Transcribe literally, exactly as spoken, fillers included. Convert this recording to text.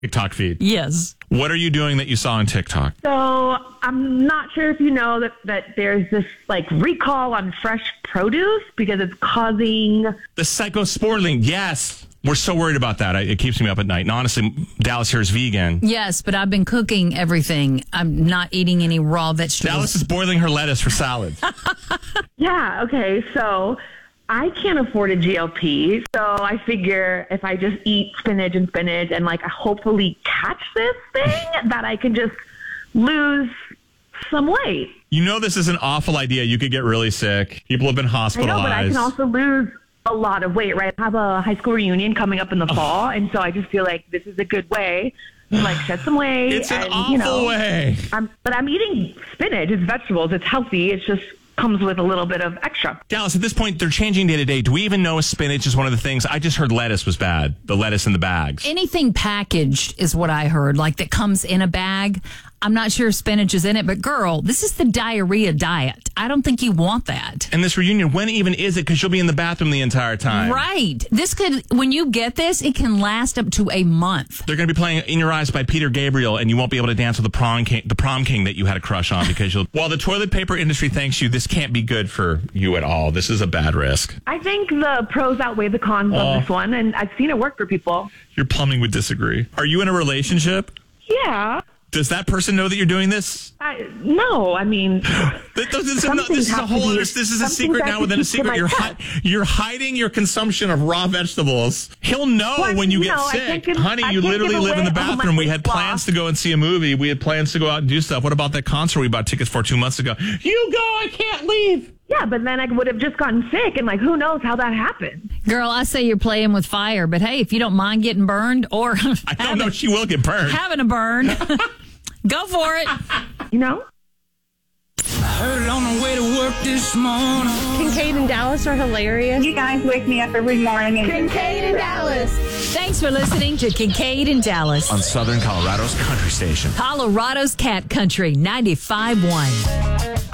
TikTok feed. Yes. What are you doing that you saw on TikTok? So I'm not sure if you know that, that there's this like recall on fresh produce because it's causing The Cyclosporin. Yes. We're so worried about that. I, it keeps me up at night. And honestly, Dallas here is vegan. Yes, but I've been cooking everything. I'm not eating any raw vegetables. Dallas is boiling her lettuce for salad. Yeah, okay. So I can't afford a G L P. So I figure if I just eat spinach and spinach and like hopefully catch this thing that I can just lose some weight. You know this is an awful idea. You could get really sick. People have been I hospitalized. know, but I can also lose a lot of weight, right? I have a high school reunion coming up in the fall, and so I just feel like this is a good way to like shed some weight. It's an and, awful you know, way. I'm, but I'm eating spinach. It's vegetables. It's healthy. It's just comes with a little bit of extra. Dallas, at this point, they're changing day to day. Do we even know if spinach is one of the things? I just heard lettuce was bad. The lettuce in the bags. Anything packaged is what I heard, like that comes in a bag. I'm not sure if spinach is in it, but girl, this is the diarrhea diet. I don't think you want that. And this reunion, when even is it? Because you'll be in the bathroom the entire time. Right. This could, when you get this, it can last up to a month. They're going to be playing In Your Eyes by Peter Gabriel, and you won't be able to dance with the prom king, the prom king that you had a crush on because you'll. While the toilet paper industry thanks you, this can't be good for you at all. This is a bad risk. I think the pros outweigh the cons Oh. of this one, and I've seen it work for people. Your plumbing would disagree. Are you in a relationship? Yeah. Does that person know that you're doing this? I, no, I mean, This, this, Some this is things a have to whole be- other. This is a some secret things I now have to within a keep to secret. You're hi- myself. you're hiding your consumption of raw vegetables. He'll know Well, when you you get know, I sick, can't give- honey. I You can't literally give live in the away all my bathroom. We had weight plans loss. to go and see a movie. We had plans to go out and do stuff. What about that concert we bought tickets for two months ago? You go. I can't leave. yeah, but then I would have just gotten sick, and like, who knows how that happened? Girl, I say you're playing with fire, but hey, if you don't mind getting burned or I don't know. She will get burned. having a burn, go for it. You know? Heard it on the way to work this morning. Kincaid and Dallas are hilarious. You guys wake me up every morning. And Kincaid and Dallas. Thanks for listening to Kincaid and Dallas On Southern Colorado's country station. Colorado's Cat Country ninety-five point one.